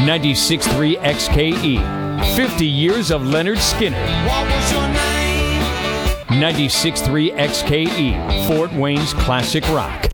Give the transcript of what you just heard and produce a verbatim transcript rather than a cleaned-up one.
ninety-six point three X K E. fifty years of Leonard Skinner. What was your name? ninety-six point three X K E. Fort Wayne's classic rock.